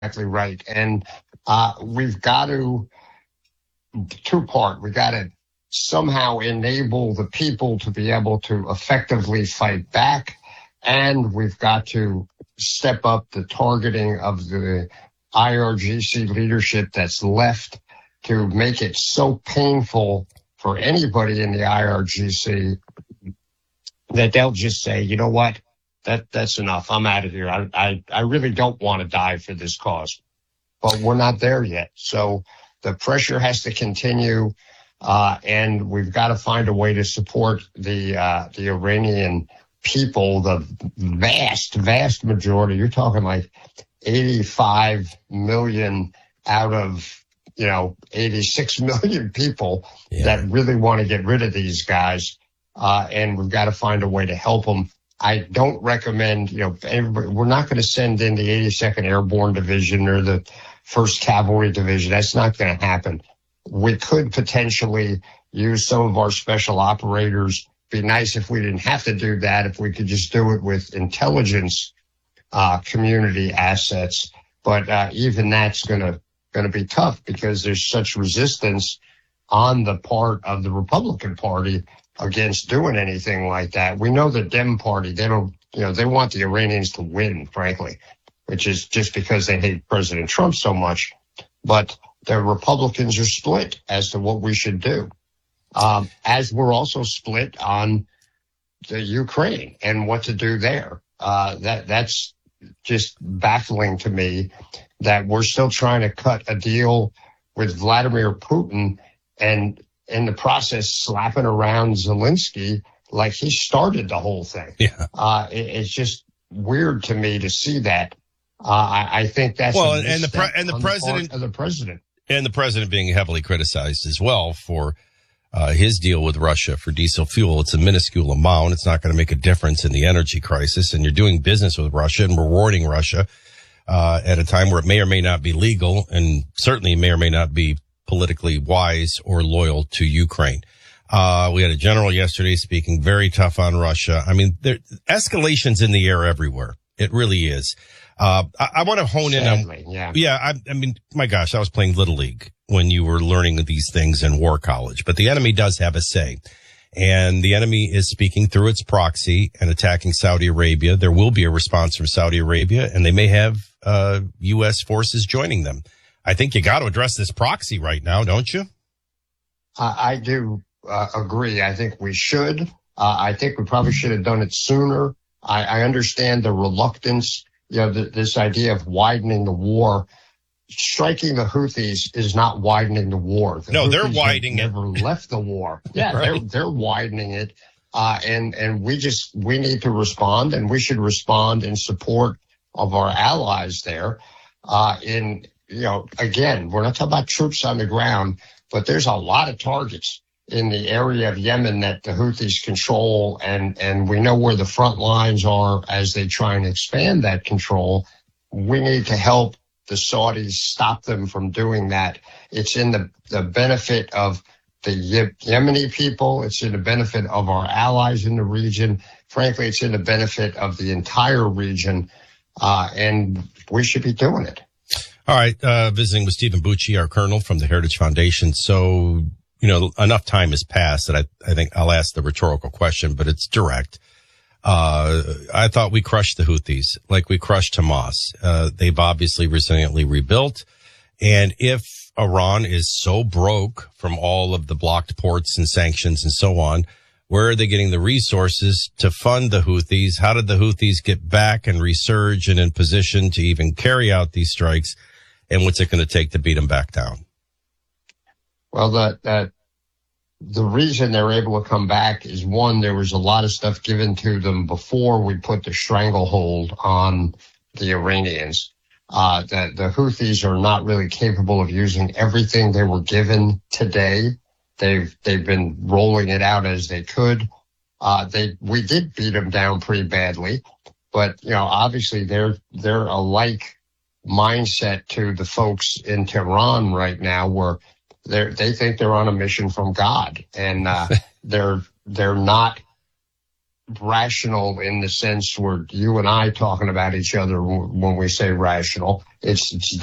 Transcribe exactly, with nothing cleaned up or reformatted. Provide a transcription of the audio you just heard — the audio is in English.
exactly right. And uh, we've got to, two part, we got to somehow enable the people to be able to effectively fight back. And we've got to step up the targeting of the I R G C leadership that's left to make it so painful for anybody in the I R G C that they'll just say, you know what, that that's enough. I'm out of here. I, I, I really don't want to die for this cause. But we're not there yet. So the pressure has to continue, uh, and we've got to find a way to support the uh, the Iranian people, the vast, vast majority. You're talking like eighty-five million out of, you know, eighty-six million people yeah. that really want to get rid of these guys. Uh, and we've got to find a way to help them. I don't recommend, you know, everybody, we're not going to send in the eighty-second Airborne Division or the first Cavalry Division. That's not going to happen. We could potentially use some of our special operators. Be nice if we didn't have to do that, if we could just do it with intelligence uh, community assets. But uh, even that's going to going to be tough because there's such resistance on the part of the Republican Party against doing anything like that. We know the Dem Party, they don't, you know, they want the Iranians to win, frankly, which is just because they hate President Trump so much. But the Republicans are split as to what we should do, um, as we're also split on the Ukraine and what to do there. Uh, that that's just baffling to me that we're still trying to cut a deal with Vladimir Putin and in the process slapping around Zelensky like he started the whole thing. Yeah. Uh, it, it's just weird to me to see that. Uh, I, I think that's well, and the pre- and the president the of the president and the president being heavily criticized as well for uh, his deal with Russia for diesel fuel. It's a minuscule amount. It's not going to make a difference in the energy crisis. And you're doing business with Russia and rewarding Russia uh, at a time where it may or may not be legal, and certainly may or may not be politically wise or loyal to Ukraine. Uh, we had a general yesterday speaking very tough on Russia. I mean, there escalation's in the air everywhere. It really is. Uh, I, I want to hone Sadly, in on, yeah. yeah, I, I mean, my gosh, I was playing Little League when you were learning these things in war college, but the enemy does have a say, and the enemy is speaking through its proxy and attacking Saudi Arabia. There will be a response from Saudi Arabia, and they may have, uh, U S forces joining them. I think you got to address this proxy right now, don't you? I, I do uh, agree. I think we should. Uh, I think we probably should have done it sooner. I, I understand the reluctance, you know, th- this idea of widening the war. Striking the Houthis is not widening the war. The no, Houthis they're widening it. Never left the war. Yeah, right. they're they're widening it, uh, and and we just we need to respond, and we should respond in support of our allies there. Uh, in you know, again, we're not talking about troops on the ground, but there's a lot of targets in the area of Yemen that the Houthis control, and, and we know where the front lines are as they try and expand that control. We need to help the Saudis stop them from doing that. It's in the, the benefit of the Ye- Yemeni people. It's in the benefit of our allies in the region. Frankly, it's in the benefit of the entire region, uh, and we should be doing it. All right, uh, visiting with Stephen Bucci, our colonel from the Heritage Foundation. So, you know, enough time has passed that I, I think I'll ask the rhetorical question, but it's direct. Uh, I thought we crushed the Houthis like we crushed Hamas. Uh, they've obviously resiliently rebuilt. And if Iran is so broke from all of the blocked ports and sanctions and so on, where are they getting the resources to fund the Houthis? How did the Houthis get back and resurge and in position to even carry out these strikes? And what's it going to take to beat them back down? Well, the, the, the reason they're able to come back is, one, there was a lot of stuff given to them before we put the stranglehold on the Iranians. Uh, the, the Houthis are not really capable of using everything they were given today. They've, they've been rolling it out as they could. Uh, they, we did beat them down pretty badly, but, you know, obviously they're, they're a like mindset to the folks in Tehran right now, where they they think they're on a mission from God, and uh, they're they're not rational in the sense where you and I talking about each other when we say rational. It's, it's